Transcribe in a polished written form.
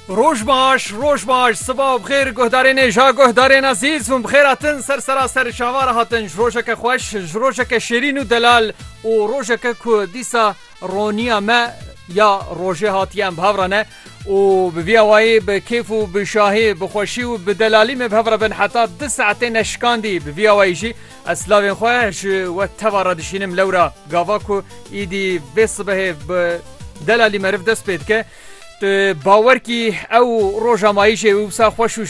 روش باش صباح بخیر گهدارین جا گهدارین عزیز و بخیر هاتن سر شاوار هاتن جروجک خوش جروجک شیرین و دلال و روجک که دیسا رونیا ما یا روژه هاتیم بهورانه و بویاوایی به کیف و بشاهی بخوشی و بدلالی مبهور بن حتی 2 ساعت نشکاندی بویاوایی جی اسلاوین خوش و توارا دشینم لورا گاواکو ایدی بصبه بدلالی مرف دست بید که باور کی او روزا مایشه و سا خوش